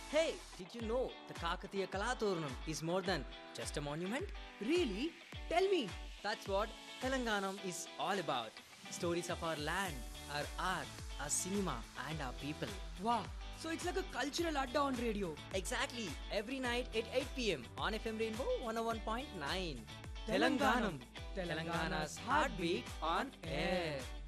Hey, did you know the Kakatiya Kalaturnam is more than just a monument? Really? Tell me. That's what Telanganam is all about. Stories of our land, our art, our cinema, and our people. Wow. So it's like a cultural adda on radio. Exactly, every night at 8 p.m. on FM Rainbow 101.9. Telanganam. Telangana's heartbeat on air.